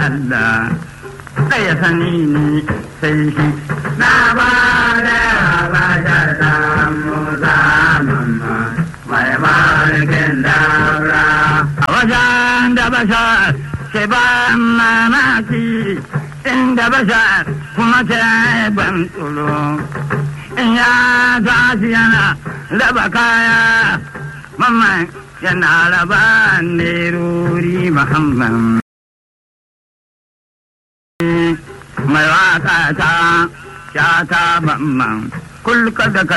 Allah sai ya sani ni sai shi na ba da bashar da musa mamma mai mulkin daura a wajen da bashar ke ba mamaki inda bashar kuma ke ban tsoro in ya tashi yana raba kaya mamman yana raba nerori muhammad mai waka ta mamman kulka da